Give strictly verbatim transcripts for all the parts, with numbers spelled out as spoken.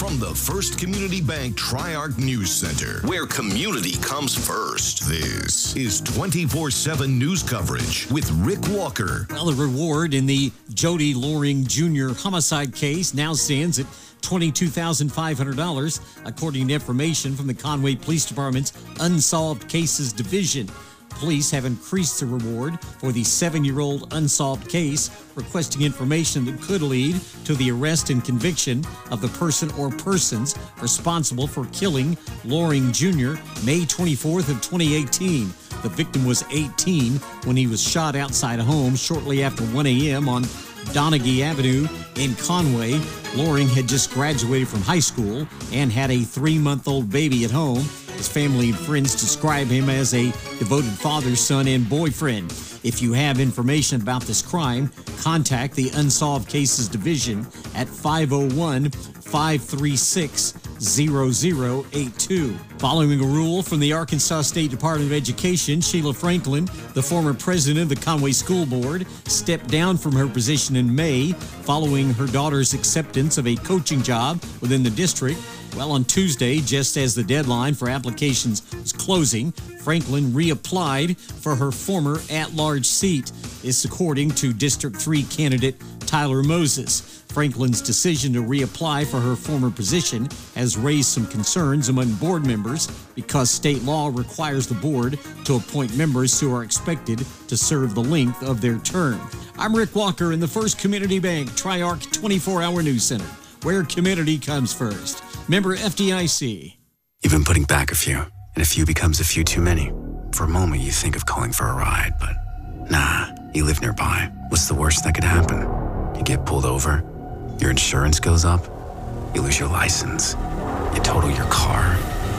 From the First Community Bank Tri-Arc News Center, where community comes first, this is twenty-four seven news coverage with Rick Walker. Well, the reward in the Jody Loring Junior homicide case now stands at twenty-two thousand five hundred dollars, according to information from the Conway Police Department's Unsolved Cases Division. Police have increased the reward for the seven-year-old unsolved case, requesting information that could lead to the arrest and conviction of the person or persons responsible for killing Loring Junior May twenty-fourth of twenty eighteen. The victim was eighteen when he was shot outside a home shortly after one a.m. on Donaghy Avenue in Conway. Loring had just graduated from high school and had a three-month-old baby at home. His family and friends describe him as a devoted father, son, and boyfriend. If you have information about this crime, contact the Unsolved Cases Division at five oh one, five three six, zero zero eight two. Following a rule from the Arkansas State Department of Education, Sheila Franklin, the former president of the Conway School Board, stepped down from her position in May following her daughter's acceptance of a coaching job within the district. Well, on Tuesday, just as the deadline for applications was closing, Franklin reapplied for her former at-large seat. This according to District three candidate Tyler Moses. Franklin's decision to reapply for her former position has raised some concerns among board members because state law requires the board to appoint members who are expected to serve the length of their term. I'm Rick Walker in the First Community Bank Tri-Arc twenty-four hour News Center, where community comes first. Member F D I C. You've been putting back a few, and a few becomes a few too many. For a moment, you think of calling for a ride, but nah, you live nearby. What's the worst that could happen? You get pulled over, your insurance goes up, you lose your license, you total your car,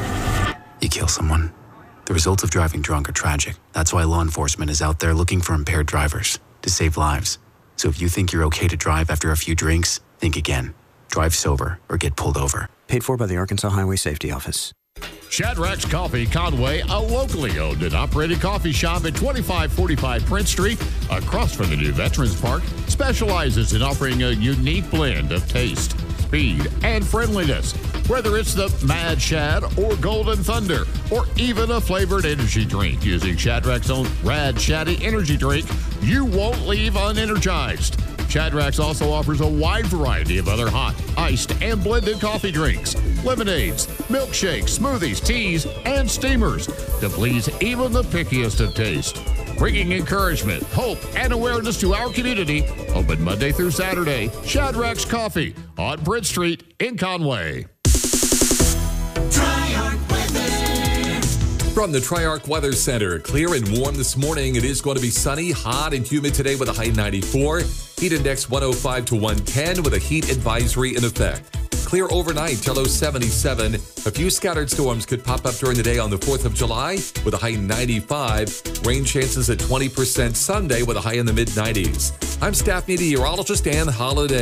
you kill someone. The results of driving drunk are tragic. That's why law enforcement is out there looking for impaired drivers to save lives. So if you think you're okay to drive after a few drinks, think again. Drive sober or get pulled over. Paid for by the Arkansas Highway Safety Office. Shadrack's Coffee Conway, a locally owned and operated coffee shop at twenty-five forty-five Prince Street, across from the new Veterans Park, specializes in offering a unique blend of taste, speed, and friendliness. Whether it's the Mad Shad or Golden Thunder, or even a flavored energy drink using Shadrack's own Rad Shaddy energy drink, you won't leave unenergized. Shadrack's also offers a wide variety of other hot, iced, and blended coffee drinks, lemonades, milkshakes, smoothies, teas, and steamers to please even the pickiest of taste. Bringing encouragement, hope, and awareness to our community. Open Monday through Saturday. Shadrack's Coffee on Prince Street in Conway. From the Tri-Arc Weather Center, clear and warm this morning. It is going to be sunny, hot, and humid today with a high ninety-four. Heat index one oh five to one ten with a heat advisory in effect. Clear overnight till low seventy-seven. A few scattered storms could pop up during the day on the fourth of July with a high ninety-five. Rain chances at twenty percent Sunday with a high in the mid nineties. I'm staff meteorologist Ann Holiday.